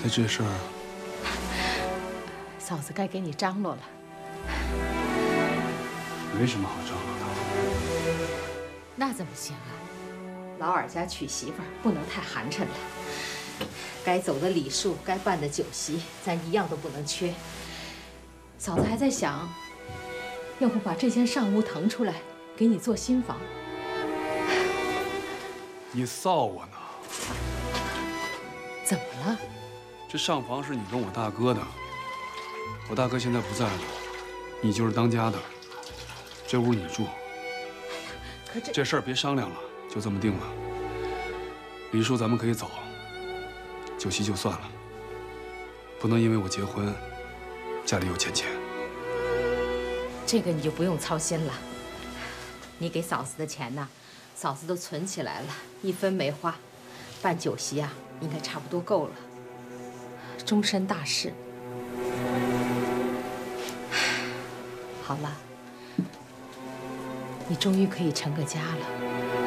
这事儿， 嫂子该给你张罗了。 没什么好张罗的。 那怎么行啊？老二家娶媳妇儿不能太寒碜了，该走的礼数，该办的酒席，咱一样都不能缺。嫂子还在想，要不把这间上屋腾出来，给你做新房。 你臊我呢？ 怎么了？ 这上房是你跟我大哥的，我大哥现在不在了，你就是当家的，这屋你住。 可这事儿别商量了，就这么定了。礼数咱们可以走，酒席就算了，不能因为我结婚，家里有欠钱。 这个你就不用操心了。你给嫂子的钱呢，嫂子都存起来了，一分没花。办酒席啊，应该差不多够了。终身大事。好了，你终于可以成个家了。